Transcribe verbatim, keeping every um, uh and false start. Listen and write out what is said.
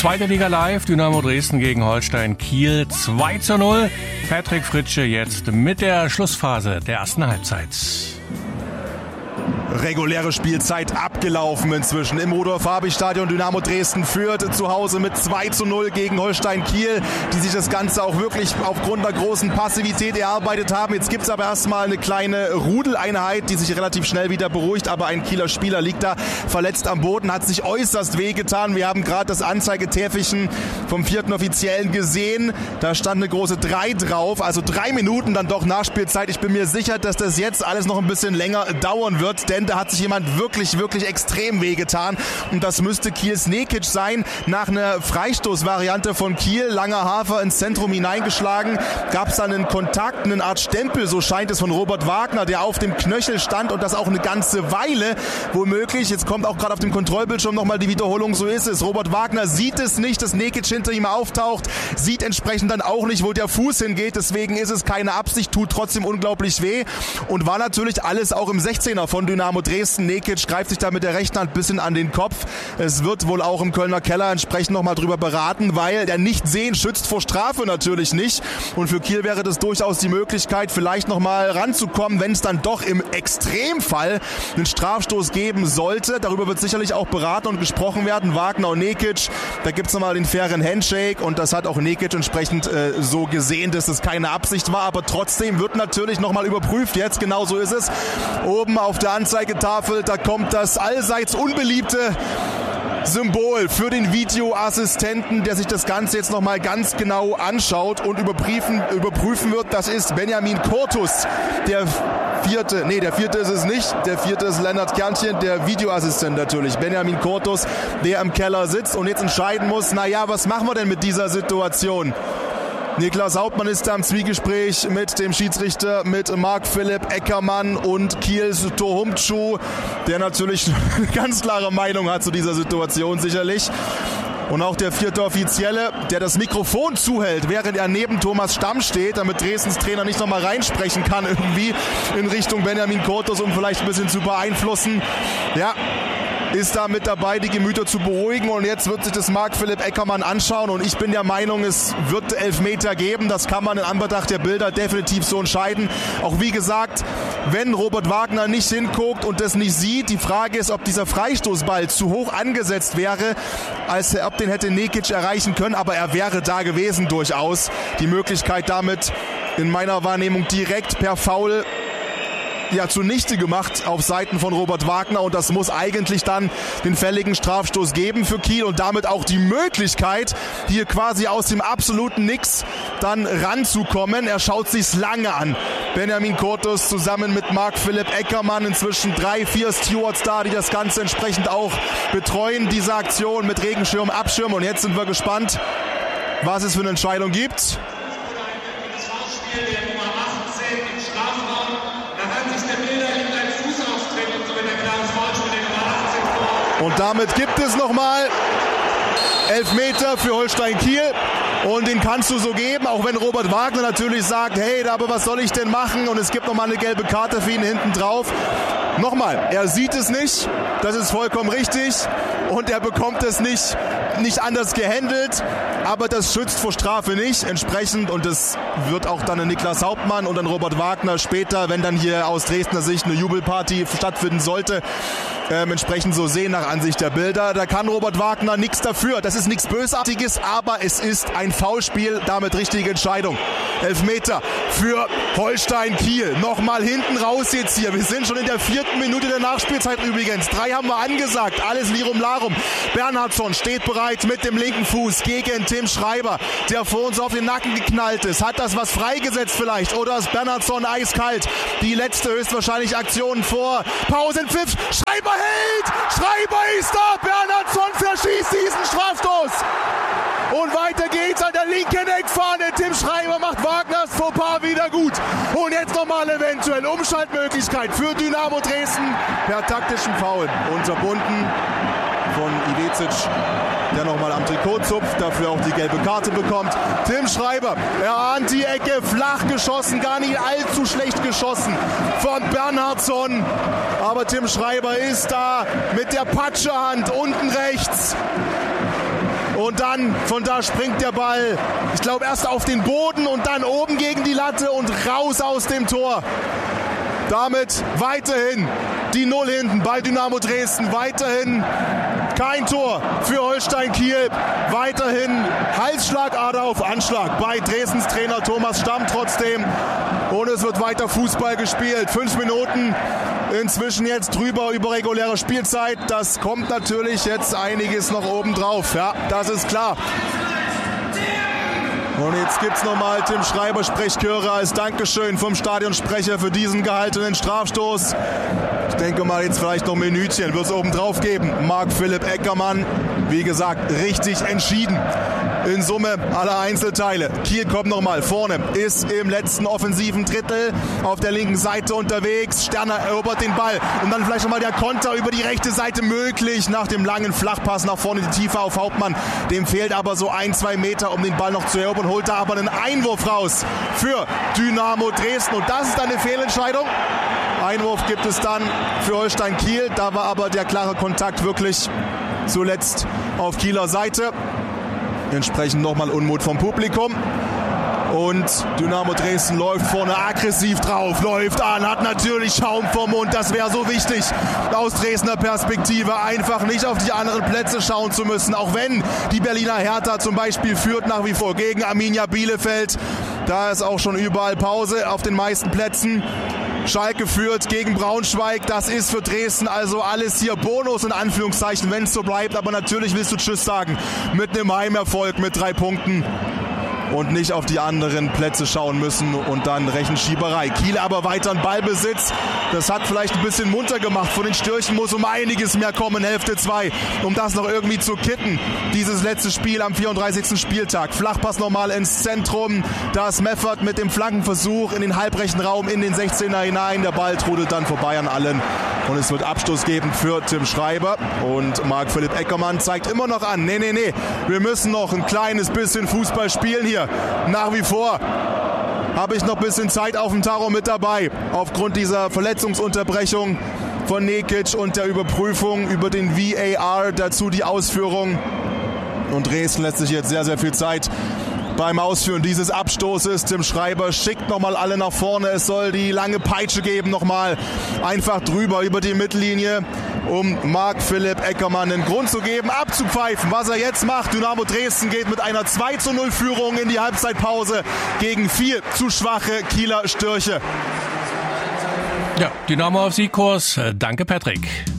Zweite Liga live, Dynamo Dresden gegen Holstein Kiel zwei zu null. Patrick Fritsche jetzt mit der Schlussphase der ersten Halbzeit. Reguläre Spielzeit abgelaufen inzwischen im Rudolf-Habich-Stadion. Dynamo Dresden führt zu Hause mit zwei zu null gegen Holstein Kiel, die sich das Ganze auch wirklich aufgrund der großen Passivität erarbeitet haben. Jetzt gibt es aber erstmal eine kleine Rudeleinheit, die sich relativ schnell wieder beruhigt, aber ein Kieler Spieler liegt da verletzt am Boden, hat sich äußerst wehgetan. Wir haben gerade das Anzeigetäfelchen vom vierten Offiziellen gesehen. Da stand eine große drei drauf, also drei Minuten dann doch Nachspielzeit. Ich bin mir sicher, dass das jetzt alles noch ein bisschen länger dauern wird, denn da hat sich jemand wirklich, wirklich extrem wehgetan. Und das müsste Kiels Nekic sein. Nach einer Freistoßvariante von Kiel, langer Hafer ins Zentrum hineingeschlagen, gab es dann einen Kontakt, eine Art Stempel, so scheint es, von Robert Wagner, der auf dem Knöchel stand und das auch eine ganze Weile womöglich. Jetzt kommt auch gerade auf dem Kontrollbildschirm nochmal die Wiederholung, so ist es. Robert Wagner sieht es nicht, dass Nekic hinter ihm auftaucht, sieht entsprechend dann auch nicht, wo der Fuß hingeht. Deswegen ist es keine Absicht, tut trotzdem unglaublich weh und war natürlich alles auch im sechzehner von Dynamo Dresden. Nekic greift sich da mit der rechten Hand ein bisschen an den Kopf. Es wird wohl auch im Kölner Keller entsprechend nochmal drüber beraten, weil der Nichtsehen schützt vor Strafe natürlich nicht. Und für Kiel wäre das durchaus die Möglichkeit, vielleicht nochmal ranzukommen, wenn es dann doch im Extremfall einen Strafstoß geben sollte. Darüber wird sicherlich auch beraten und gesprochen werden. Wagner und Nekic, da gibt es nochmal den fairen Handshake und das hat auch Nekic entsprechend äh, so gesehen, dass es keine Absicht war. Aber trotzdem wird natürlich nochmal überprüft. Jetzt genau so ist es. Oben auf der Anzeigetafel, da kommt das allseits unbeliebte Symbol für den Videoassistenten, der sich das Ganze jetzt nochmal ganz genau anschaut und überprüfen, überprüfen wird. Das ist Benjamin Kortus, der vierte, nee, der vierte ist es nicht, der vierte ist Lennart Kernchen, der Videoassistent natürlich. Benjamin Kortus, der im Keller sitzt und jetzt entscheiden muss, naja, was machen wir denn mit dieser Situation? Niklas Hauptmann ist da im Zwiegespräch mit dem Schiedsrichter, mit Marc-Philipp Eckermann und Kiels Tohumtschu, der natürlich eine ganz klare Meinung hat zu dieser Situation sicherlich. Und auch der vierte Offizielle, der das Mikrofon zuhält, während er neben Thomas Stamm steht, damit Dresdens Trainer nicht nochmal reinsprechen kann irgendwie in Richtung Benjamin Kortus, um vielleicht ein bisschen zu beeinflussen. Ja, ist da mit dabei, die Gemüter zu beruhigen und jetzt wird sich das Marc-Philipp Eckermann anschauen und ich bin der Meinung, es wird Elfmeter geben, das kann man in Anbetracht der Bilder definitiv so entscheiden. Auch wie gesagt, wenn Robert Wagner nicht hinguckt und das nicht sieht, die Frage ist, ob dieser Freistoßball zu hoch angesetzt wäre, als ob den hätte Nekic erreichen können, aber er wäre da gewesen durchaus. Die Möglichkeit damit in meiner Wahrnehmung direkt per Foul ja zunichte gemacht auf Seiten von Robert Wagner und das muss eigentlich dann den fälligen Strafstoß geben für Kiel und damit auch die Möglichkeit, hier quasi aus dem absoluten Nix dann ranzukommen. Er schaut sich's lange an. Benjamin Kortus zusammen mit Marc-Philipp Eckermann, inzwischen drei, vier Stewards da, die das Ganze entsprechend auch betreuen, diese Aktion mit Regenschirm, Abschirm und jetzt sind wir gespannt, was es für eine Entscheidung gibt. Und damit gibt es nochmal Elfmeter für Holstein Kiel und den kannst du so geben, auch wenn Robert Wagner natürlich sagt, hey, aber was soll ich denn machen und es gibt nochmal eine gelbe Karte für ihn hinten drauf. Nochmal, er sieht es nicht, das ist vollkommen richtig und er bekommt es nicht, nicht anders gehandelt, aber das schützt vor Strafe nicht entsprechend und das wird auch dann Niklas Hauptmann und dann Robert Wagner später, wenn dann hier aus Dresdner Sicht eine Jubelparty stattfinden sollte, ähm, entsprechend so sehen nach Ansicht der Bilder. Da kann Robert Wagner nichts dafür, das ist nichts Bösartiges, aber es ist ein Foulspiel, damit richtige Entscheidung. Elfmeter für Holstein Kiel, nochmal hinten raus jetzt hier, wir sind schon in der vierten Minute der Nachspielzeit übrigens, drei haben wir angesagt, alles Lirum Larum. Bernhardsson steht bereit mit dem linken Fuß gegen Tim Schreiber, der vor uns auf den Nacken geknallt ist. Hat das was freigesetzt vielleicht oder ist Bernhardsson eiskalt? Die letzte höchstwahrscheinlich Aktion vor Pausenpfiff. Schreiber hält! Schreiber ist da! Bernhardsson verschießt diesen Strafstoß! Und weiter geht's an der linken Eckfahne. Tim Schreiber macht Wagners Fauxpas wieder gut. Und jetzt nochmal eventuell Umschaltmöglichkeit für Dynamo Dresden per taktischen Foul. Unterbunden von Ivecic, der nochmal am Trikot zupft, dafür auch die gelbe Karte bekommt. Tim Schreiber, er ahnt die Ecke, flach geschossen, gar nicht allzu schlecht geschossen von Bernhardsson. Aber Tim Schreiber ist da mit der Patschehand unten rechts. Und dann, von da springt der Ball, ich glaube erst auf den Boden und dann oben gegen die Latte und raus aus dem Tor. Damit weiterhin die Null hinten bei Dynamo Dresden. Weiterhin kein Tor für Holstein Kiel. Weiterhin Halsschlagader auf Anschlag bei Dresdens Trainer Thomas Stamm trotzdem. Und es wird weiter Fußball gespielt. Fünf Minuten inzwischen jetzt drüber über reguläre Spielzeit. Das kommt natürlich jetzt einiges noch oben drauf. Ja, das ist klar. Und jetzt gibt es nochmal Tim Schreiber Sprechchöre als Dankeschön vom Stadionsprecher für diesen gehaltenen Strafstoß. Ich denke mal jetzt vielleicht noch ein Minütchen wird es oben drauf geben. Marc-Philipp Eckermann, wie gesagt, richtig entschieden. In Summe alle Einzelteile. Kiel kommt nochmal vorne, ist im letzten offensiven Drittel auf der linken Seite unterwegs. Sterner erobert den Ball und dann vielleicht nochmal der Konter über die rechte Seite möglich nach dem langen Flachpass nach vorne, die Tiefe auf Hauptmann. Dem fehlt aber so ein, zwei Meter, um den Ball noch zu erobern, holt da aber einen Einwurf raus für Dynamo Dresden und das ist eine Fehlentscheidung. Einwurf gibt es dann für Holstein Kiel, da war aber der klare Kontakt wirklich zuletzt auf Kieler Seite. Entsprechend nochmal Unmut vom Publikum. Und Dynamo Dresden läuft vorne aggressiv drauf, läuft an, hat natürlich Schaum vom Mund. Das wäre so wichtig aus Dresdner Perspektive, einfach nicht auf die anderen Plätze schauen zu müssen. Auch wenn die Berliner Hertha zum Beispiel führt nach wie vor gegen Arminia Bielefeld. Da ist auch schon überall Pause auf den meisten Plätzen. Schalke führt gegen Braunschweig. Das ist für Dresden also alles hier Bonus in Anführungszeichen, wenn es so bleibt. Aber natürlich willst du Tschüss sagen mit einem Heimerfolg mit drei Punkten. Und nicht auf die anderen Plätze schauen müssen und dann Rechenschieberei. Kiel aber weiter in Ballbesitz. Das hat vielleicht ein bisschen munter gemacht. Von den Störchen muss um einiges mehr kommen, Hälfte zwei, um das noch irgendwie zu kitten. Dieses letzte Spiel am vierunddreißigsten Spieltag. Flachpass nochmal ins Zentrum. Da ist Meffert mit dem Flankenversuch in den halbrechten Raum, in den sechzehner hinein. Der Ball trudelt dann vorbei an allen. Und es wird Abstoß geben für Tim Schreiber. Und Marc-Philipp Eckermann zeigt immer noch an, nee, nee, nee, wir müssen noch ein kleines bisschen Fußball spielen hier. Nach wie vor habe ich noch ein bisschen Zeit auf dem Tacho mit dabei. Aufgrund dieser Verletzungsunterbrechung von Nekic und der Überprüfung über den V A R, dazu die Ausführung. Und Dresden lässt sich jetzt sehr, sehr viel Zeit beim Ausführen dieses Abstoßes. Tim Schreiber schickt nochmal alle nach vorne. Es soll die lange Peitsche geben, nochmal einfach drüber über die Mittellinie, um Marc-Philipp Eckermann den Grund zu geben, abzupfeifen, was er jetzt macht. Dynamo Dresden geht mit einer zwei zu null Führung in die Halbzeitpause gegen vier zu schwache Kieler Störche. Ja, Dynamo auf Siegkurs. Danke, Patrick.